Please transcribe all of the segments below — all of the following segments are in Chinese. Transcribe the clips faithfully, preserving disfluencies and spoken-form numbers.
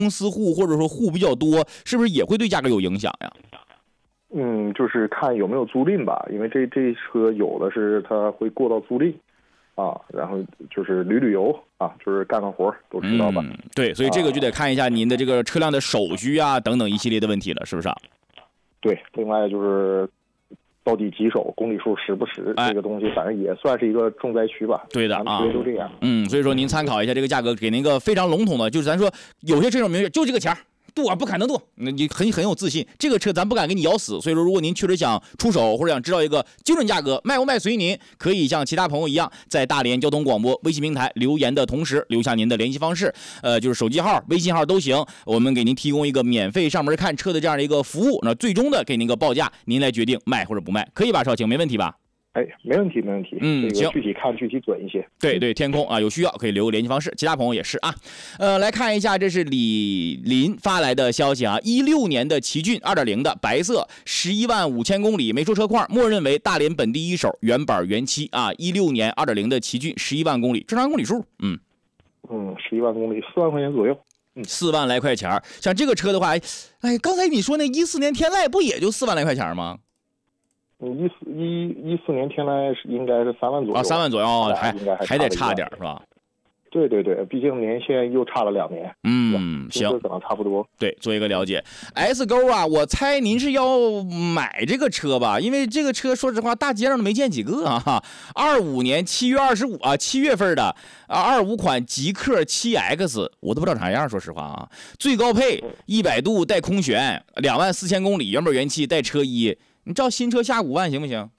公司户或者说户比较多，是不是也会对价格有影响呀？ 嗯，就是看有没有租赁吧，因为这这车有的是它会过到租赁。啊，然后就是旅旅游啊，就是干干活都知道吧、 嗯？对，所以这个就得看一下您的这个车辆的手续啊等等一系列的问题了，是不是啊？ 对，另外就是到底几手，公里数实不实、哎，这个东西反正也算是一个重灾区吧。 对的啊， 都这样。 嗯，所以说您参考一下这个价格，给您一个非常笼统的，就是咱说有些车种明确就这个钱。度啊不可能度，那你很很有自信。这个车咱不敢给你咬死，所以说如果您确实想出手或者想知道一个精准价格，卖不卖随您，可以像其他朋友一样，在大连交通广播微信平台留言的同时留下您的联系方式，呃，就是手机号、微信号都行，我们给您提供一个免费上门看车的这样的一个服务，那最终的给您一个报价，您来决定卖或者不卖，可以吧？少卿，没问题吧？ 哎，没问题，没问题。 嗯， 这个具体看具体准一些。 对对，天空啊，有需要可以留个联系方式，其他朋友也是啊。呃，来看一下，这是李林发来的消息啊，一六年的奇骏 二点零 的白色，十一万五千公里，没说车况，默认为大连本地一手，原版原漆啊。一六年 二点零 的奇骏，十一万公里，正常公里数，嗯嗯，十一万公里，四万块钱左右。 嗯，四万来块钱，像这个车的话，哎，刚才你说那一四年天籁不也就四万来块钱吗？ 一四一一四年天籁是应该是三万左右啊，三万左右，还应该还还得差点是吧？ 对对对，毕竟年限又差了两年。 嗯，行， 可能差不多。 对，做一个了解。S 勾啊，我猜您是要买这个车吧？因为这个车说实话，大街上都没见几个啊。二五年七月二十五啊，七月份的啊，二五款极氪 七 X， 我都不知道啥样，说实话啊。最高配一百度带空悬，两万四千公里，原本原漆带车衣。你照新车下五万行不行？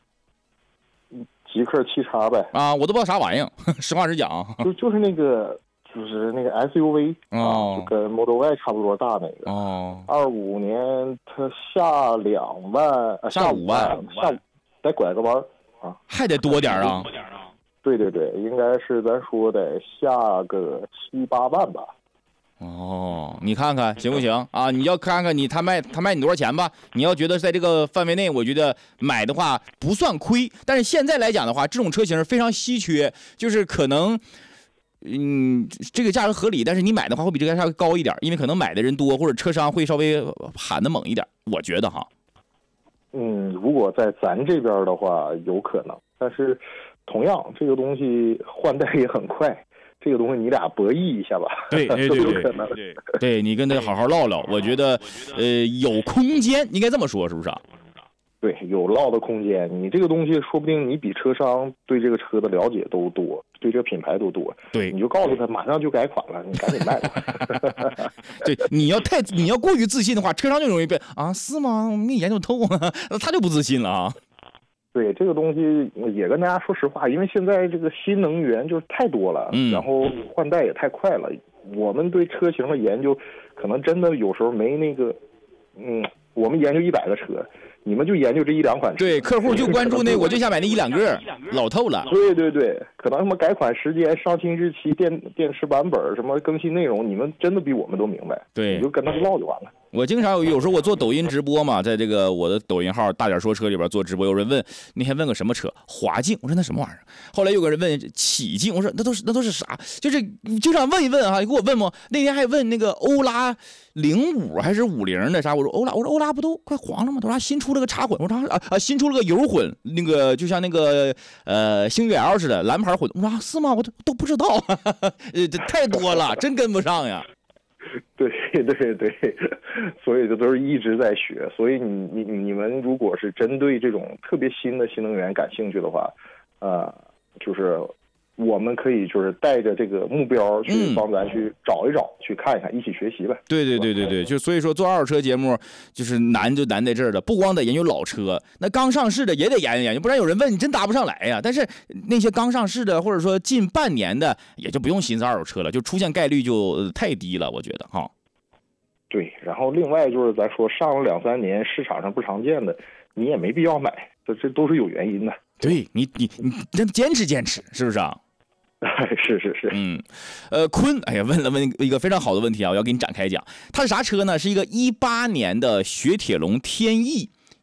极氪七叉呗。 啊，我都不知道啥玩意儿，实话实讲。 就就是那个，就是那个 S U V 哦， 啊，就跟 Model Y 差不多大那个。 哦。 二五年它下两万，啊、下五万，下得拐个弯啊， 还得多点啊。 对对对，应该是咱说得下个七八万吧。 哦，你看看行不行啊？你要看看你他卖他卖你多少钱吧。你要觉得在这个范围内，我觉得买的话不算亏。但是现在来讲的话，这种车型非常稀缺，就是可能，嗯，这个价格合理，但是你买的话会比这个价格高一点，因为可能买的人多，或者车商会稍微喊的猛一点，我觉得哈。 嗯，如果在咱这边的话，有可能，但是同样这个东西换代也很快。这个东西你俩博弈一下吧， 对对对对对，对你跟他好好唠唠，我觉得呃有空间，应该这么说，是不是啊？ 对，有唠的空间。你这个东西说不定你比车商对这个车的了解都多，对这个品牌都多。 对， 你就告诉他马上就改款了，你赶紧卖吧。 对，你要太你要过于自信的话，车商就容易被啊是吗？我没研究透啊，他就不自信了啊。 对这个东西也跟大家说实话，因为现在这个新能源就是太多了， 嗯， 然后换代也太快了。我们对车型的研究，可能真的有时候没那个，嗯，我们研究一百个车，你们就研究这一两款车。 对，客户就关注那，我就想买那一两个，老透了。 对对对，可能什么改款时间、上新日期、电电池版本、什么更新内容，你们真的比我们都明白。 对， 你就跟他们唠就完了。 我经常有有时候我做抖音直播嘛，在这个我的抖音号大点说车里边做直播，有人问那天问个什么车，华境，我说那什么玩意儿？后来有个人问启境，我说那都是那都是啥？就是经常问一问啊，你给我问吗？那天还问那个欧拉零五还是五零的啥？我说欧拉，我说欧拉不都快黄了吗？他说新出了个插混，我说啊啊新出了个油混，那个就像那个呃星越 L 似的蓝牌混，我说、啊、是吗？我都都不知道，呃这太多了，真跟不上呀。 对对对，所以这都是一直在学。所以你你你们如果是针对这种特别新的新能源感兴趣的话，呃，就是我们可以就是带着这个目标去帮咱去找一找，嗯、去看一看，一起学习呗。 对对对对对，就所以说做二手车节目就是难就难在这儿了，不光得研究老车，那刚上市的也得研究研究，不然有人问你真答不上来呀。但是那些刚上市的或者说近半年的，也就不用寻思二手车了，就出现概率就太低了，我觉得哈。 对，然后另外就是咱说上了两三年市场上不常见的，你也没必要买，这这都是有原因的。 对你你你真坚持坚持，是不是啊？ 是是是， 嗯，呃，坤，哎呀，问了问一个非常好的问题啊，我要给你展开讲，它是啥车呢？是一个一八年的雪铁龙天翼，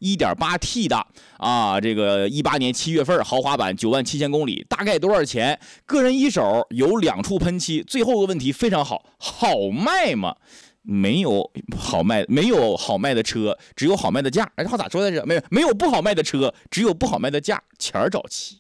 一点八 T 的啊，这个一八年七月份豪华版九万七千公里，大概多少钱？个人一手有两处喷漆。最后一个问题非常好，好卖吗？没有好卖，没有好卖的车，只有好卖的价。哎，话咋说来着？没有没有不好卖的车，只有不好卖的价，钱儿找齐。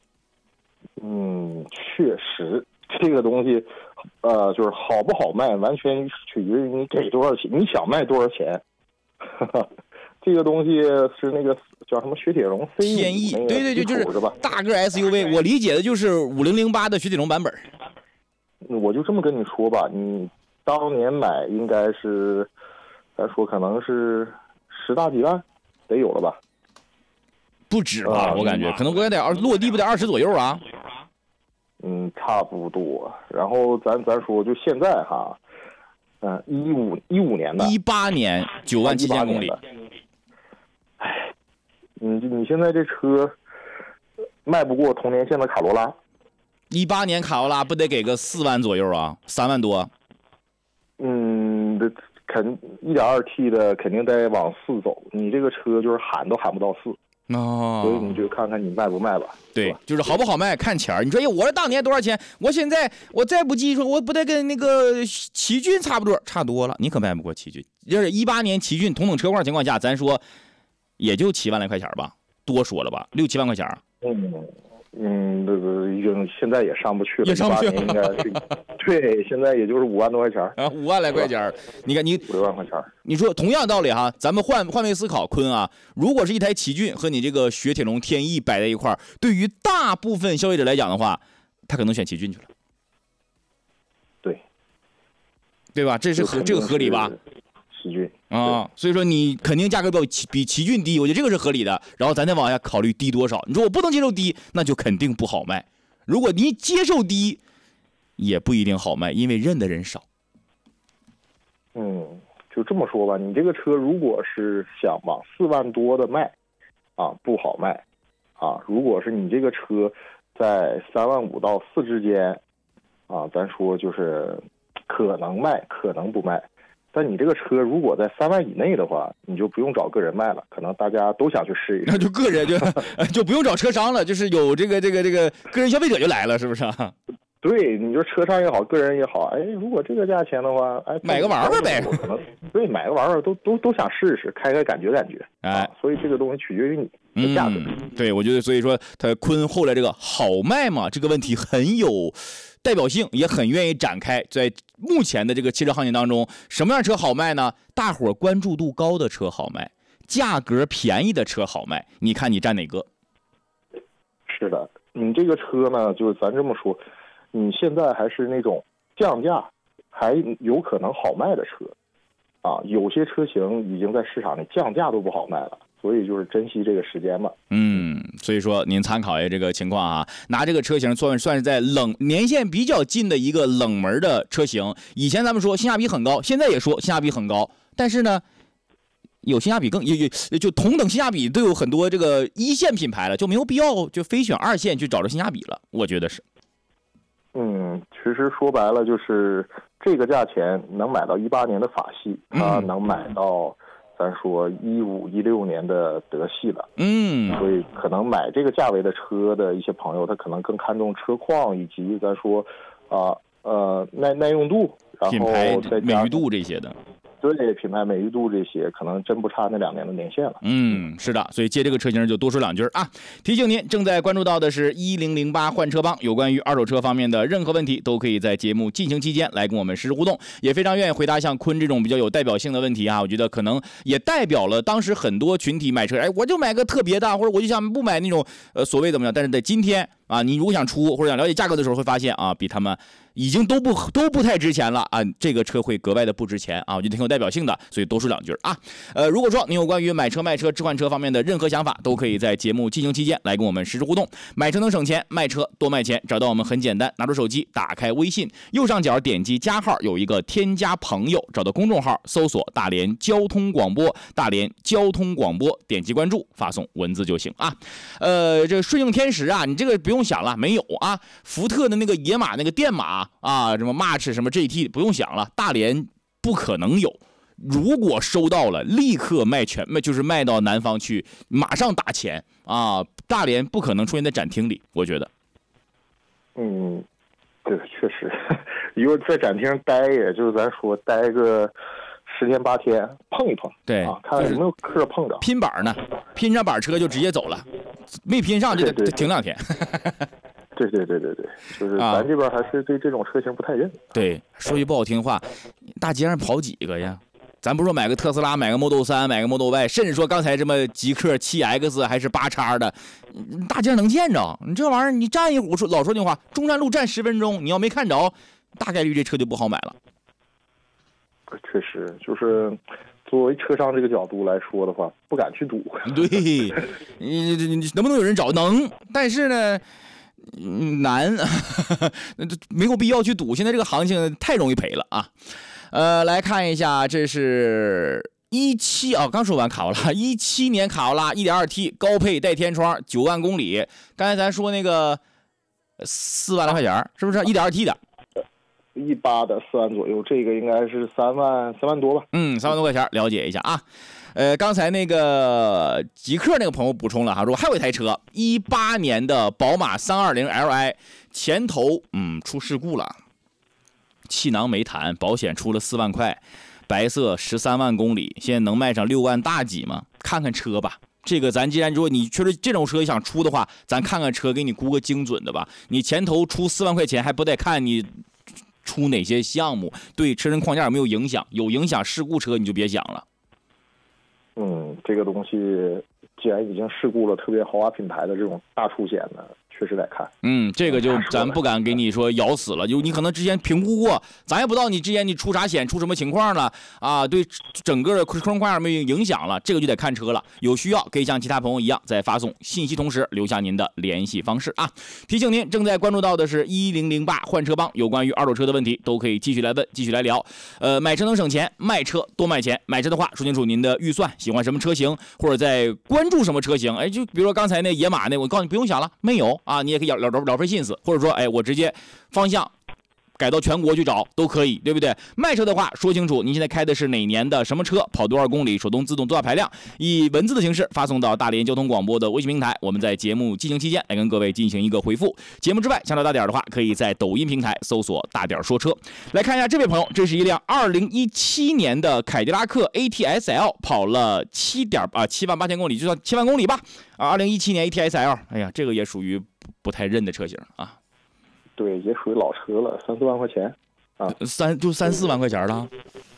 嗯，确实，这个东西，呃，就是好不好卖，完全取决于你给多少钱，你想卖多少钱。这个东西是那个叫什么雪铁龙 C 天翼，对对对，就是大个 S U V。我理解的就是五零零八的雪铁龙版本。 我就这么跟你说吧，你当年买应该是，咱说可能是十大几万，得有了吧？ 不止吧，我感觉可能我也得二落地不得二十左右啊。 嗯，差不多。然后咱咱说，就现在哈，嗯，一五一五年的， 一八年九万七千公里。 哎，你你现在这车卖不过同年限的卡罗拉。 一八年卡罗拉不得给个四万左右啊，三万多。 嗯，这肯一点二 T 的肯定得往四走，你这个车就是喊都喊不到四。 哦， 所以你就看看你卖不卖吧。 对，就是好不好卖看钱儿。你说，哎，我这当年多少钱？我现在我再不济说，我不得跟那个奇骏差不多，差多了。你可卖不过奇骏。就是一八年奇骏同等车况情况下，咱说也就七万来块钱吧，多说了吧，六七万块钱。 嗯嗯，这个已经现在也上不去了， 也上不去了， 应该是对，现在也就是五万多块钱啊，五万来块钱。你看你五六万块钱。 你说同样道理哈，咱们换换位思考，坤啊，如果是一台奇骏和你这个雪铁龙天翼摆在一块儿，对于大部分消费者来讲的话，他可能选奇骏去了。 对， 对吧？这是合这个合理吧？ 奇骏啊，所以说你肯定价格比比奇骏低，我觉得这个是合理的。然后咱再往下考虑低多少。你说我不能接受低，那就肯定不好卖。如果你接受低，也不一定好卖，因为认的人少。 嗯，就这么说吧，你这个车如果是想往四万多的卖，啊，不好卖，啊，如果是你这个车在三万五到四之间，啊，咱说就是可能卖，可能不卖。但你这个车如果在三万以内的话，你就不用找个人卖了，可能大家都想去试一试。 那就个人就就不用找车商了，就是有这个这个这个个人消费者就来了，是不是啊？ 对，你说车商也好，个人也好，哎，如果这个价钱的话，哎， 买个玩玩呗。 可能对，买个玩玩都都都想试试，开开感觉感觉。 哎、 啊，所以这个东西取决于你的价格。 嗯，对，我觉得所以说他坤后来这个好卖嘛，这个问题很有代表性，也很愿意展开。在目前的这个汽车行情当中，什么样车好卖呢？大伙关注度高的车好卖，价格便宜的车好卖。你看你占哪个？ 是的，你这个车呢，就是咱这么说。你现在还是那种降价还有可能好卖的车，啊，有些车型已经在市场里降价都不好卖了，所以就是珍惜这个时间嘛。 嗯，所以说您参考一下这个情况啊，拿这个车型算算是在冷年限比较近的一个冷门的车型。以前咱们说性价比很高，现在也说性价比很高，但是呢，有性价比更也也就同等性价比都有很多这个一线品牌了，就没有必要就非选二线去找着性价比了，我觉得是。 嗯，其实说白了就是这个价钱能买到一八年的法系，它能买到咱说一五一六年的德系了。 嗯， 所以可能买这个价位的车的一些朋友，他可能更看重车况以及咱说啊 呃, 呃耐耐用度，然后再美誉度这些的。 对，品牌美誉度这些可能真不差那两年的年限了。 嗯，是的，所以借这个车型就多说两句啊。提醒您，正在关注到的是一零零八换车帮，有关于二手车方面的任何问题，都可以在节目进行期间来跟我们实时互动，也非常愿意回答像坤这种比较有代表性的问题啊。我觉得可能也代表了当时很多群体买车，哎，我就买个特别的，或者我就想不买那种呃所谓怎么样，但是在今天啊，你如果想出或者想了解价格的时候，会发现啊，比他们已经都不都不太值钱了啊，这个车会格外的不值钱啊，我觉得挺有代表性的，所以多说两句啊。呃，如果说您有关于买车、卖车、置换车方面的任何想法，都可以在节目进行期间来跟我们实时互动。买车能省钱，卖车多卖钱，找到我们很简单，拿出手机，打开微信，右上角点击加号，有一个添加朋友，找到公众号，搜索大连交通广播，大连交通广播，点击关注，发送文字就行啊。呃，这顺应天时啊，你这个不用想了，没有啊。福特的那个野马那个电马啊，什么 March 什么 G T 不用想了，大连不可能有。 如果收到了，立刻卖全，卖就是卖到南方去，马上打钱啊！大连不可能出现在展厅里，我觉得。 嗯，对，确实，因为在展厅上待，也就是咱说待个十天八天，碰一碰， 对啊，看看有没有客碰着。 拼板呢，拼上板车就直接走了，没拼上就得停两天。 对对对对对，就是咱这边还是对这种车型不太认。啊、 对，说句不好听话，大街上跑几个呀？咱不说买个特斯拉，买个 Model 三，买个 Model Y， 甚至说刚才这么极客 七 X 还是八叉的，大街上能见着。你这玩意儿，你站一会儿，说老说句话，中山路站十分钟，你要没看着，大概率这车就不好买了。 确实，就是作为车商这个角度来说的话，不敢去赌。 对，你你能不能有人找？能，但是呢。难，没有必要去赌。现在这个行情太容易赔了啊！呃，来看一下，这是一七啊，刚说完卡罗拉，一七年卡罗拉 一点二 T 高配带天窗，九万公里。刚才咱说那个四万来块钱，是不是 一点二 T 的？ 一八的四万左右，这个应该是三万三万多吧？ 嗯，三万多块钱，了解一下啊。呃，刚才那个极客那个朋友补充了哈，说还有一台车，一八年的宝马三二零 L I， 前头嗯出事故了，气囊没弹，保险出了四万块，白色十三万公里，现在能卖上六万大几吗？看看车吧。这个咱既然说你确实这种车想出的话，咱看看车，给你估个精准的吧。你前头出四万块钱，还不得看你出哪些项目，对车身框架有没有影响？有影响事故车你就别想了。 嗯，这个东西既然已经事故了，特别豪华品牌的这种大出险的，确实得看。 嗯，这个就咱不敢给你说咬死了，就你可能之前评估过，咱也不知道你之前你出啥险，出什么情况了啊？对整个的车框框有没有影响了？这个就得看车了。有需要可以像其他朋友一样，在发送信息同时留下您的联系方式啊。提醒您，正在关注到的是一零零八换车帮，有关于二手车的问题都可以继续来问，继续来聊。呃，买车能省钱，卖车多卖钱。买车的话，说清楚您的预算，喜欢什么车型，或者在关注什么车型。哎，就比如说刚才那野马那，我告诉你不用想了，没有啊，你也可以了了了费心思，或者说，哎，我直接方向改到全国去找都可以，对不对？卖车的话说清楚，您现在开的是哪年的什么车，跑多少公里，手动自动多大排量，以文字的形式发送到大连交通广播的微信平台，我们在节目进行期间来跟各位进行一个回复。节目之外，想找大点的话，可以在抖音平台搜索大点说车。来看一下这位朋友，这是一辆二零一七年的凯迪拉克 A T S L， 跑了七点啊七万八千公里，就算七万公里吧。啊，二零一七年 A T S L， 哎呀，这个也属于不太认的车型啊。 对，也属于老车了，三四万块钱，啊， 三就三四万块钱了。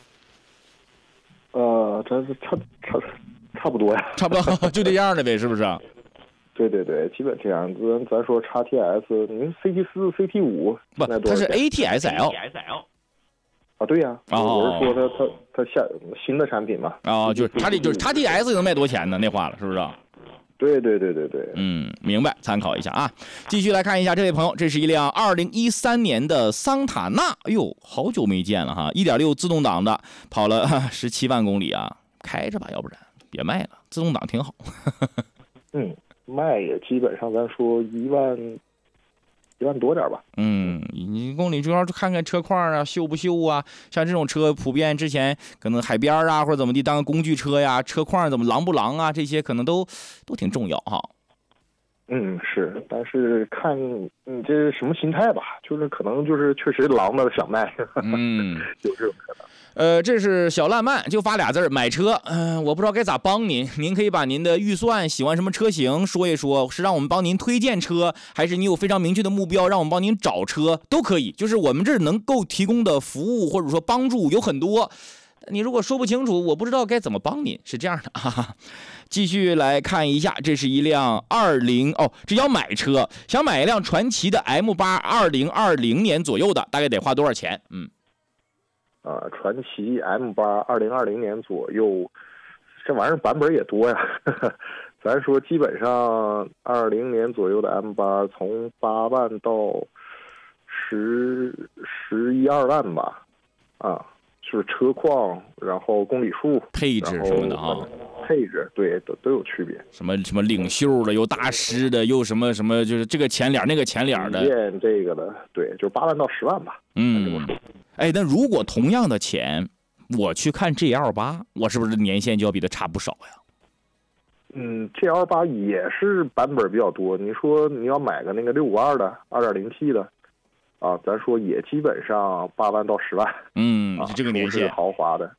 呃，这是差差差不多呀， 差不多就这样的呗，是不是？ 对对对，基本这样。咱咱说 X T S， 您 C T 四、C T 五， 不，它是 A T S L。 啊，对呀、啊，哦、我是说它它它下新的产品嘛。 啊、哦，就是它这就是 X T S 能卖多少钱呢？那话了，是不是？ 对对对对对， 嗯，明白，参考一下啊。继续来看一下这位朋友，这是一辆二零一三年的桑塔纳，哎呦，好久没见了哈， 一点六 自动挡的，跑了十七万公里啊，开着吧，要不然别卖了，自动挡挺好。 嗯，卖也基本上咱说一万一万多点吧。 嗯，你公里主要看看车况啊，秀不秀啊？像这种车，普遍之前可能海边啊或者怎么地当个工具车呀，车况怎么狼不狼啊，这些可能都都挺重要哈。 嗯，是，但是看你这是什么心态吧，就是可能就是确实狼的想卖， 嗯， 有这种可能。 呃，这是小烂漫，就发俩字儿买车。嗯、呃，我不知道该咋帮您，您可以把您的预算、喜欢什么车型说一说，是让我们帮您推荐车，还是你有非常明确的目标，让我们帮您找车都可以。就是我们这儿能够提供的服务或者说帮助有很多，你如果说不清楚，我不知道该怎么帮您，是这样的啊。继续来看一下，这是一辆二零哦，这要买车，想买一辆传祺的 M 八， 二零二零年左右的，大概得花多少钱？嗯。 啊，传祺 M 八， 二零二零年左右，这玩意儿版本也多呀。咱说基本上二零年左右的 M 八， 从八万到十十一二万吧，啊，就是车况，然后公里数、 配置什么的啊。 配置对都都有区别， 什么什么领袖的，有大师的，又什么什么，就是这个前脸那个前脸的， 这个的，对，就八万到十万吧。 嗯，哎，那如果同样的钱， 我去看 G L 八，我是不是年限就要比它差不少呀？ 嗯 ，G L 八也是版本比较多。你说你要买个那个六五二的 二点零 T 的，啊，咱说也基本上八万到十万。 嗯， 啊， 这个年限是豪华的。